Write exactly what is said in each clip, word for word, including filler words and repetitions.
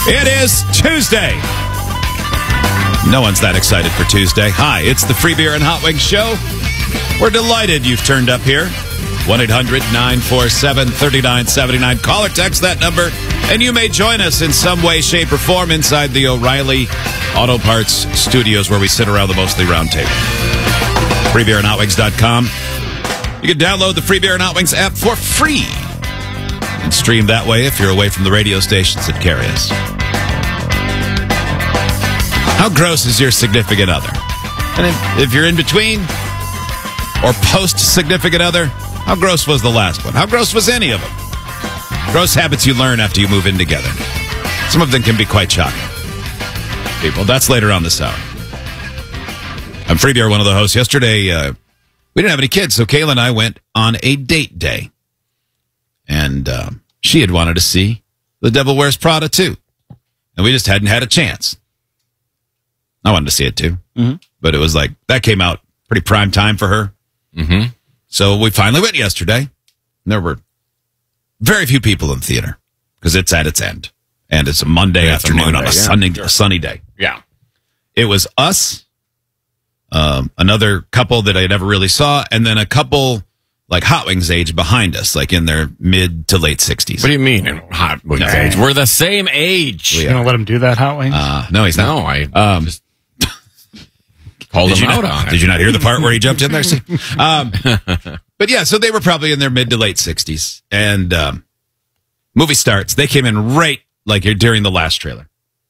It is Tuesday. No one's that excited for Tuesday. Hi, it's the Free Beer and Hot Wings Show. We're delighted you've turned up here. one eight hundred nine four seven three nine seven nine. Call or text that number, and you may join us in some way, shape, or form inside the O'Reilly Auto Parts studios where we sit around the mostly round table. free beer and hot wings dot com. You can download the Free Beer and Hot Wings app for free and stream that way if you're away from the radio stations that carry us. How gross is your significant other? And if, if you're in between or post-significant other, how gross was the last one? How gross was any of them? Gross habits you learn after you move in together. Some of them can be quite shocking. People, that's later on this hour. I'm Free Beer, one of the hosts. Yesterday, uh, we didn't have any kids, so Kayla and I went on a date day. And uh, she had wanted to see The Devil Wears Prada, too. And we just hadn't had a chance. I wanted to see it, too. Mm-hmm. But it was like, that came out pretty prime time for her. Mm-hmm. So we finally went yesterday. And there were very few people in the theater because it's at its end. And it's a Monday yeah, afternoon a Monday, on a, yeah, sunny, sure. a sunny day. Yeah. It was us, um, another couple that I never really saw, and then a couple like Hot Wings age behind us, like in their mid to late sixties. What do you mean in Hot Wings no. age? We're the same age. You going to let him do that, Hot Wings? Uh, no, he's not. No, I um, just called him out not, on it. Did you not hear the part where he jumped in there? See? Um, but yeah, so they were probably in their mid to late sixties. And um, movie starts. They came in right like during the last trailer.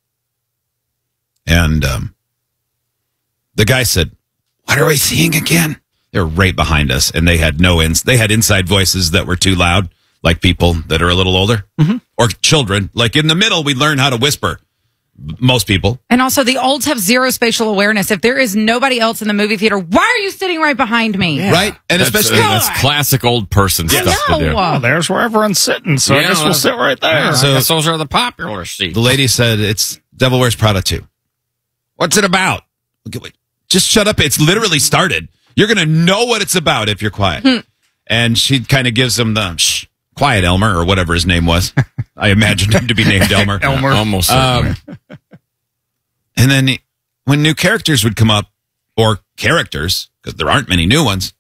And um, the guy said, "What are we seeing again?" They were right behind us, and they had no ins. They had inside voices that were too loud, like people that are a little older, mm-hmm. or children. Like in the middle, we learn how to whisper. Most people. And also, the olds have zero spatial awareness. If there is nobody else in the movie theater, why are you sitting right behind me? Yeah. Right? And that's, especially... Uh, that's classic old person I stuff know. to do. Well, there's where everyone's sitting, so yeah, I guess we'll sit right there. Yeah, so I guess those are the popular seats. The lady said, it's Devil Wears Prada two. What's it about? Okay, wait. Just shut up. It's literally started. You're going to know what it's about if you're quiet. Hmm. And she kind of gives him the, shh, quiet Elmer, or whatever his name was. I imagined him to be named Elmer. Elmer. Yeah, almost. Um, and then he, when new characters would come up, or characters, because there aren't many new ones,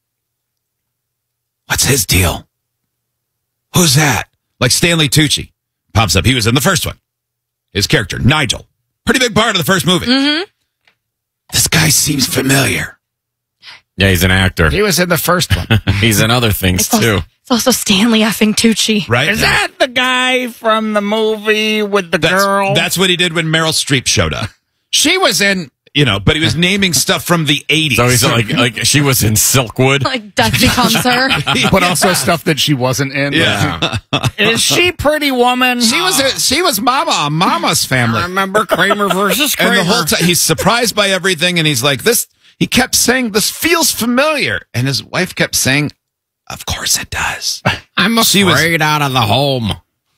what's his deal? Who's that? Like Stanley Tucci pops up. He was in the first one. His character, Nigel. Pretty big part of the first movie. Mm-hmm. This guy seems familiar. Yeah, he's an actor. He was in the first one. He's in other things, It's too. also, it's also Stanley effing Tucci. Right? Is that the guy from the movie with the that's, girl? That's what he did when Meryl Streep showed up. She was in, you know, but he was naming stuff from the eighties. So he's like, like she was in Silkwood. Like Dusty Comes Her. But also stuff that she wasn't in. Yeah. Is she Pretty Woman? She was a, she was Mama, Mama's Family. I remember Kramer versus Kramer. And the whole time, he's surprised by everything, and he's like, this, he kept saying, this feels familiar. And his wife kept saying, of course it does. I'm afraid was, out of the home.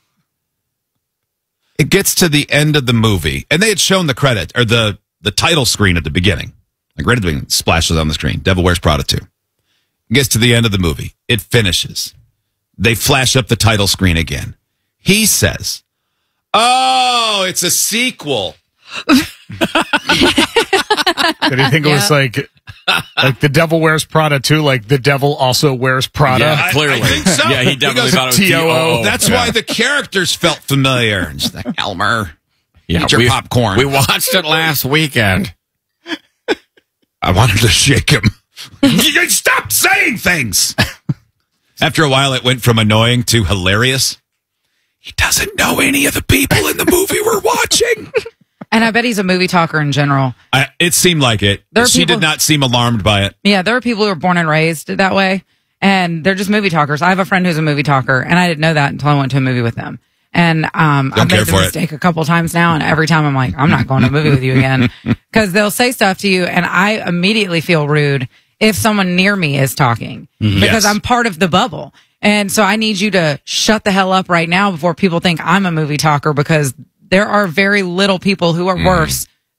It gets to the end of the movie, and they had shown the credit, or the, the title screen at the beginning. Like right at the beginning, splashes on the screen. Devil Wears Prada two. It gets to the end of the movie. It finishes. They flash up the title screen again. He says, oh, it's a sequel. Did he think it was Yeah. like like the Devil Wears Prada too? Like the devil also wears Prada? Yeah, clearly. I, I think so. Yeah, he definitely goes, thought it was T O O. That's yeah. why the characters felt familiar. And she's like, Elmer, Yeah, eat your we, popcorn. We watched it last weekend. I wanted to shake him. You stop saying things. After a while, it went from annoying to hilarious. He doesn't know any of the people in the movie we're watching. And I bet he's a movie talker in general. I, it seemed like it. There are She people- did not seem alarmed by it. Yeah, there are people who are born and raised that way, and they're just movie talkers. I have a friend who's a movie talker, and I didn't know that until I went to a movie with them. And um, I've care made the for it. mistake a couple times now, and every time I'm like, I'm not going to a movie with you again. Because they'll say stuff to you, and I immediately feel rude if someone near me is talking. Because Yes. I'm part of the bubble. And so I need you to shut the hell up right now before people think I'm a movie talker, because there are very little people who are worse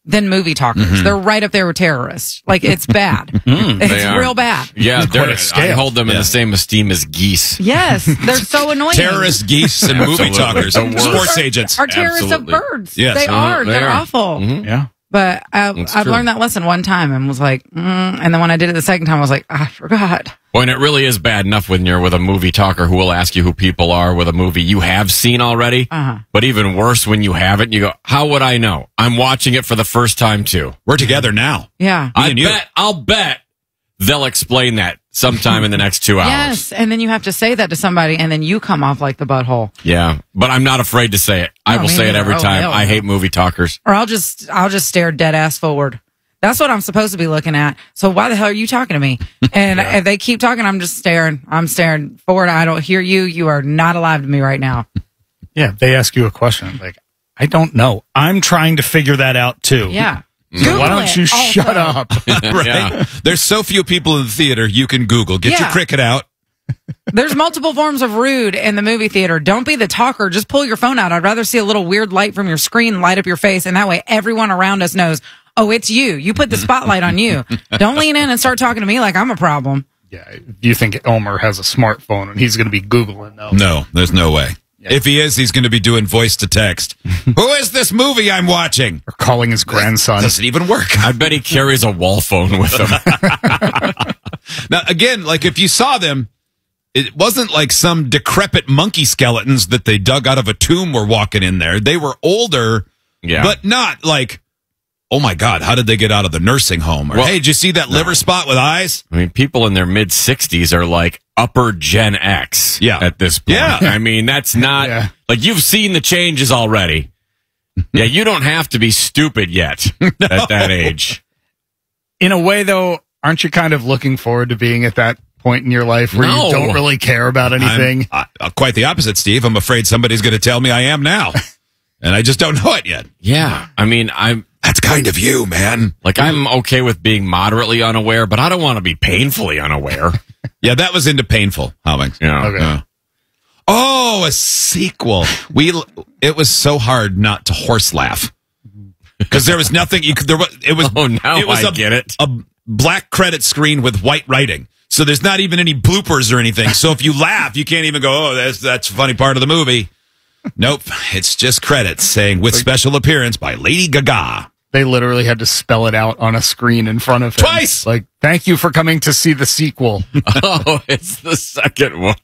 than movie talkers. Mm-hmm. They're right up there with terrorists. Like, it's bad. Mm, it's they are. real bad. Yeah, they're, a I scale. hold them in Yeah. the same esteem as geese. Yes, they're so annoying. Terrorist geese and movie Absolutely. talkers, The worst. sports agents. Are terrorists Absolutely. of birds. Yes. They Uh, are. they They're are. awful. Mhm. Yeah. But I, That's I've true. learned that lesson one time and was like, mm, and then when I did it the second time, I was like, I forgot. Well, and it really is bad enough when you're with a movie talker who will ask you who people are with a movie you have seen already. Uh-huh. But even worse when you haven't, you go, how would I know? I'm watching it for the first time too. We're together now. Yeah. Me I and you. bet, I'll bet they'll explain that sometime in the next two hours. Yes, and then you have to say that to somebody, and then you come off like the butthole. Yeah, but I'm not afraid to say it. I No, will me say it neither. every Oh, time. hell I no. hate movie talkers. Or I'll just I'll just stare dead ass forward. That's what I'm supposed to be looking at. So why the hell are you talking to me? And if they keep talking, I'm just staring. I'm staring forward. I don't hear you. You are not alive to me right now. Yeah. They ask you a question. I'm like, I don't know. I'm trying to figure that out too. Yeah. So Google why don't it you also. shut up? Right? Yeah. There's so few people in the theater you can Google. Get your Yeah. cricket out. There's multiple forms of rude in the movie theater. Don't be the talker. Just pull your phone out. I'd rather see a little weird light from your screen light up your face, and that way everyone around us knows, oh, it's you. You put the spotlight on you. Don't lean in and start talking to me like I'm a problem. Yeah. You think Elmer has a smartphone and he's going to be Googling though? No, there's no way. If he is, he's going to be doing voice to text. Who is this movie I'm watching? Or calling his grandson. Doesn't even work. I bet he carries a wall phone with him. Now, again, like if you saw them, it wasn't like some decrepit monkey skeletons that they dug out of a tomb were walking in there. They were older, Yeah. but not like, oh my God, how did they get out of the nursing home? Or, Well, hey, did you see that liver spot with eyes? I mean, people in their mid sixties are like upper Gen X Yeah. at this point. Yeah. I mean, that's not Yeah. like you've seen the changes already. Yeah, you don't have to be stupid yet at that age. In a way though, aren't you kind of looking forward to being at that point in your life where No. you don't really care about anything? I'm, uh, quite the opposite, Steve. I'm afraid somebody's going to tell me I am now. And I just don't know it yet. Yeah. I mean, I'm That's kind of you, man. like, I'm okay with being moderately unaware, but I don't want to be painfully unaware. Yeah, that was into painful, Hobbings. Yeah. Okay. Yeah. Oh, a sequel. We it was so hard not to horse laugh because there was nothing you could. There was it was. Oh, now it was I a, get it. A black credit screen with white writing, so there's not even any bloopers or anything. So if you laugh, you can't even go, "Oh, that's that's a funny part of the movie." Nope, it's just credits saying with special appearance by Lady Gaga. They literally had to spell it out on a screen in front of him. Twice! Like, thank you for coming to see the sequel. Oh, it's the second one.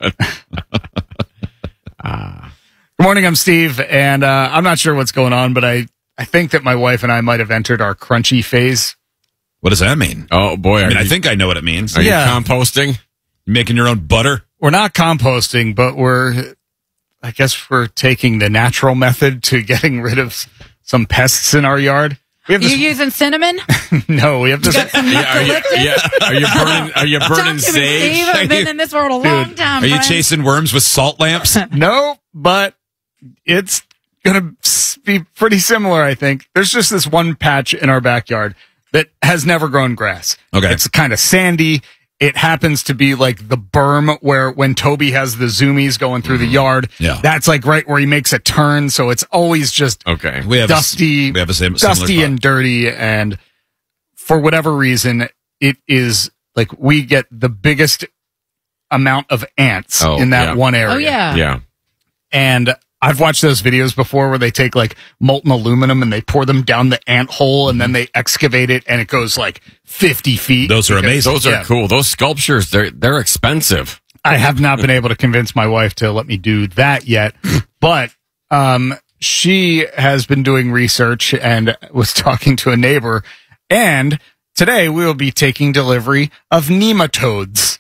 Good morning, I'm Steve, and uh, I'm not sure what's going on, but I, I think that my wife and I might have entered our crunchy phase. What does that mean? Oh, boy. Are I mean, you, I think I know what it means. are Yeah. you composting? Making your own butter. We're not composting, but we're, I guess we're taking the natural method to getting rid of some pests in our yard. We have You this, using cinnamon? no, we have this. Got some Yeah, are you, eucalyptus? yeah, are you burning, are you Talk burning to me, sage? Steve. I've been in this world a long time. Are you friend. chasing worms with salt lamps? No, but it's gonna s- be pretty similar, I think. There's just this one patch in our backyard that has never grown grass. Okay. It's kind of sandy. It happens to be like the berm where when Toby has the zoomies going through the yard, Yeah. that's like right where he makes a turn. So it's always just Okay. We have dusty, A, we have a sim- similar dusty spot. and dirty. And for whatever reason, it is like we get the biggest amount of ants Oh, in that yeah. one area. Oh, yeah. Yeah. And I've watched those videos before where they take like molten aluminum and they pour them down the ant hole and then they excavate it and it goes like fifty feet. Those are Because- amazing. Those are Yeah. cool. Those sculptures, they're, they're expensive. I have not been able to convince my wife to let me do that yet, but um, she has been doing research and was talking to a neighbor. And today we will be taking delivery of nematodes.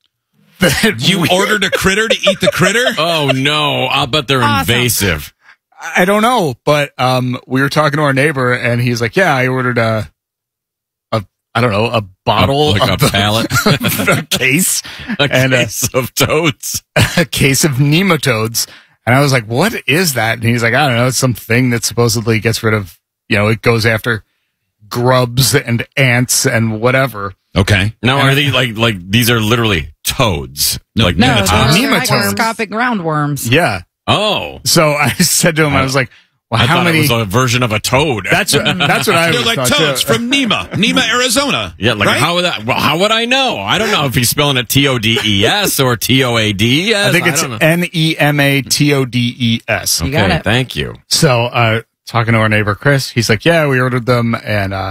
That You we- ordered a critter to eat the critter? Oh, no. I'll bet they're Awesome. invasive. I don't know, but um, we were talking to our neighbor, and he's like, "Yeah, I ordered a, a, I don't know, a bottle, Like a of the- pallet. a case, A and uh, case of toads. a case of nematodes." And I was like, "What is that?" And he's like, "I don't know, it's something that supposedly gets rid of, you know, it goes after grubs and ants and whatever." Okay. Now, are they like, like, these are literally toads? No, like No, nematodes. those are Nematodes. microscopic roundworms. Yeah. Oh. So I said to him, I was like, Well, I how thought many? it was a version of a toad. That's that's what I They're was like thought, toads too. from Nema, Nema, Arizona. yeah, like right? how would that? Well, how would I know? I don't know if he's spelling it T O D E S or T O A D E S. I think it's don't know. N E M A T O D E S. You got Okay, it. thank you. So, uh, talking to our neighbor Chris, he's like, "Yeah, we ordered them, and uh,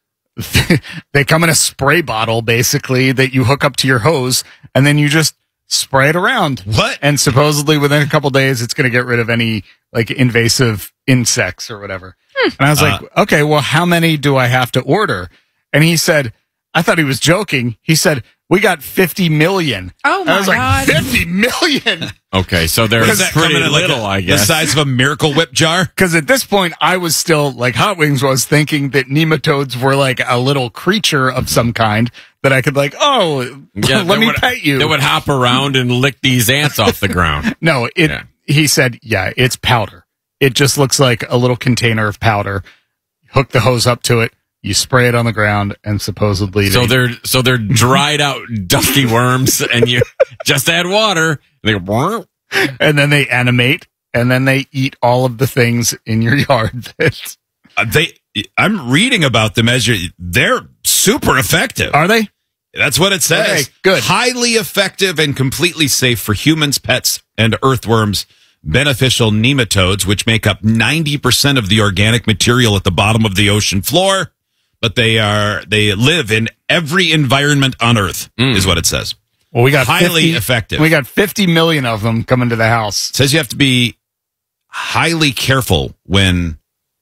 they come in a spray bottle, basically that you hook up to your hose, and then you just spray it around. What? And supposedly within a couple days, it's going to get rid of any like invasive insects or whatever." And I was like, "Okay, well, how many do I have to order?" And he said, I thought he was joking. He said, "We got fifty million." Oh And I my was God. like, fifty million? Okay, so there's Does that pretty come in like little, a- I the guess. size of a Miracle Whip jar? Because at this point, I was still like Hot Wings was thinking that nematodes were like a little creature of some kind that I could like, oh, Yeah, let they me would- pet you. They would hop around and lick these ants off the ground. no, it. Yeah. He said, yeah, it's powder. It just looks like a little container of powder. Hook the hose up to it. You spray it on the ground, and supposedly So they, they're so they're dried out dusty worms, and you just add water. And they go, "Brrr." and then they animate, and then they eat all of the things in your yard. That- Uh, they, I'm reading about them as you. They're super effective. Are they? That's what it says. Okay, good. Highly effective and completely safe for humans, pets, and earthworms. Beneficial nematodes, which make up ninety percent of the organic material at the bottom of the ocean floor, but they are they live in every environment on Earth, is what it says. Well, we got Highly fifty effective. We got fifty million of them coming to the house. It says you have to be highly careful when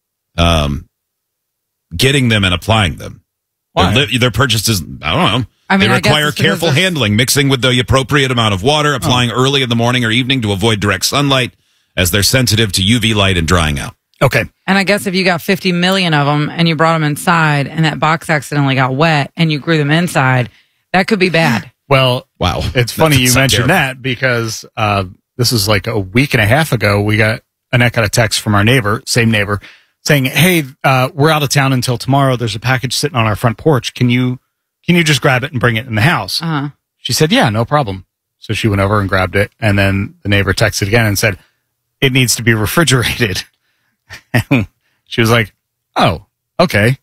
um, getting them and applying them. Why? Their, li- their purchases, I don't know. I mean, they I guess require it's because careful there's- handling, mixing with the appropriate amount of water, applying early in the morning or evening to avoid direct sunlight, as they're sensitive to U V light and drying out. Okay. And I guess if you got fifty million of them and you brought them inside and that box accidentally got wet and you grew them inside, that could be bad. Well, Wow. it's funny That you sounds mentioned terrible. that because uh, this is like a week and a half ago. We got Annette got a text from our neighbor, same neighbor, saying, "Hey, uh, we're out of town until tomorrow. There's a package sitting on our front porch. Can you can you just grab it and bring it in the house?" Uh-huh. She said, "Yeah, no problem." So she went over and grabbed it, and then the neighbor texted again and said, "It needs to be refrigerated." And she was like, "Oh, okay.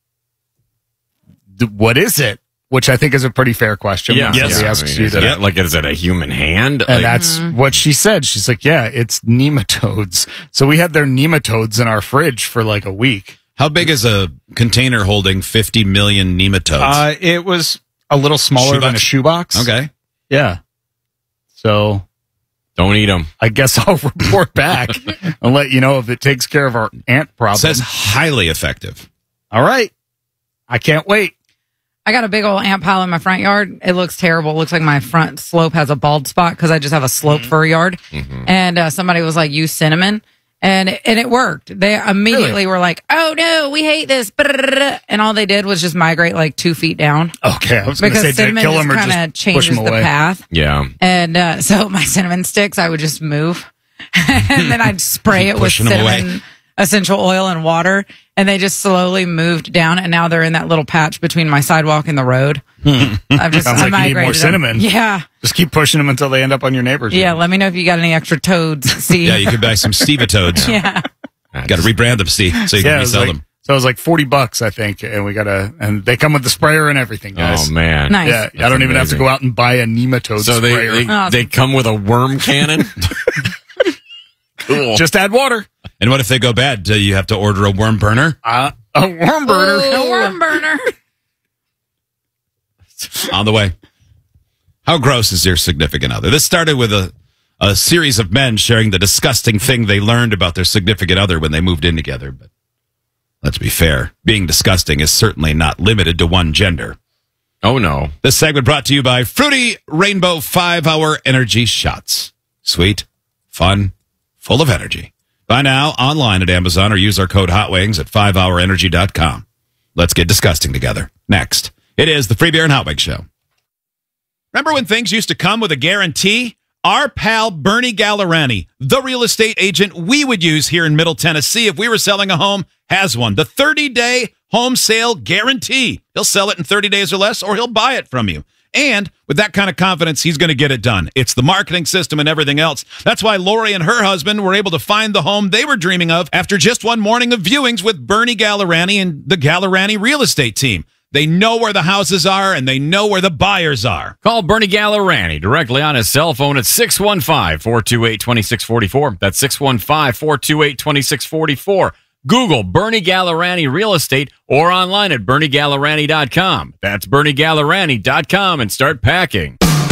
D- what is it?" Which I think is a pretty fair question. Yeah, when Yes. somebody yeah, asks I mean, you is that. it, like, is it a human hand? And Like, that's what she said. She's like, "Yeah, it's nematodes." So we had their nematodes in our fridge for like a week. How big is a container holding fifty million nematodes? Uh, it was a little smaller than a Shoebox? shoebox. okay. Yeah. So don't eat them. I guess I'll report back and let you know if it takes care of our ant It problem. says highly effective. All right. I can't wait. I got a big old ant pile in my front yard. It looks terrible. It looks like my front slope has a bald spot because I just have a slope for a yard. And uh, somebody was like, use cinnamon. And it, and it worked. They immediately Really? were like, oh no, we hate this. And all they did was just migrate like two feet down. Okay. I was going to Because say, did it cinnamon kill just him or kind just of push changes him the away? path. Yeah. And uh, so my cinnamon sticks, I would just move. And then I'd spray it with pushing 'em away. cinnamon essential oil and water. And they just slowly moved down. And now they're in that little patch between my sidewalk and the road. I've just Sounds I like you need more migrated them. cinnamon. Yeah. Just keep pushing them until they end up on your neighbor's. Yeah. yard. Let me know if you got any extra toads. See? Yeah, you could buy some Stevatodes. Yeah. Got to rebrand them, Steve, so you Yeah, can it was resell like, them. so it was like forty bucks, I think. And we got to, and they come with the sprayer and everything, guys. Oh man. Nice. Yeah. I don't even have to amazing. go out and buy a nematode So they sprayer. they, Oh. they come with a worm cannon. Cool. Just add water. And what if they go bad? Do you have to order a worm burner? Uh, a worm burner. A worm burner. On the way. How gross is your significant other? This started with a, a series of men sharing the disgusting thing they learned about their significant other when they moved in together. But let's be fair. Being disgusting is certainly not limited to one gender. Oh no. This segment brought to you by Fruity Rainbow five-Hour Energy Shots. Sweet, fun, full of energy. Buy now online at Amazon or use our code HOTWINGS at five hour energy dot com. Let's get disgusting together. Next, it is the Free Beer and Hot Wings Show. Remember when things used to come with a guarantee? Our pal Bernie Gallerani, the real estate agent we would use here in Middle Tennessee if we were selling a home, has one. The thirty-day home sale guarantee. He'll sell it in thirty days or less, or he'll buy it from you. And with that kind of confidence, he's going to get it done. It's the marketing system and everything else. That's why Lori and her husband were able to find the home they were dreaming of after just one morning of viewings with Bernie Gallerani and the Gallerani real estate team. They know where the houses are, and they know where the buyers are. Call Bernie Gallerani directly on his cell phone at six one five, four two eight, two six four four. That's six one five, four two eight, two six four four. Google Bernie Gallerani Real Estate or online at bernie gallerani dot com. That's bernie gallerani dot com and start packing.